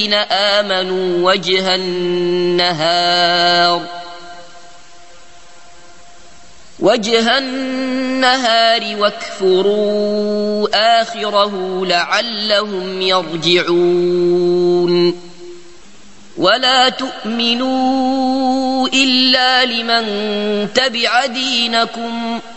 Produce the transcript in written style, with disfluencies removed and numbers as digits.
آمنوا وجه النهار واكفروا آخره لعلهم يرجعون ولا تؤمنوا إلا لمن تبع دينكم